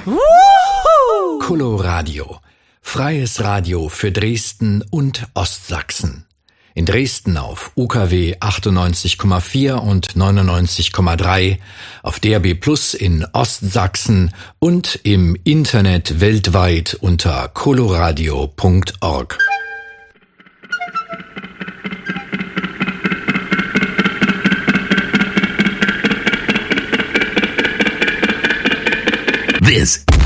Coloradio. Freies Radio für Dresden und Ostsachsen. In Dresden auf UKW 98,4 und 99,3, auf DAB+ in Ostsachsen und im Internet weltweit unter coloradio.org. This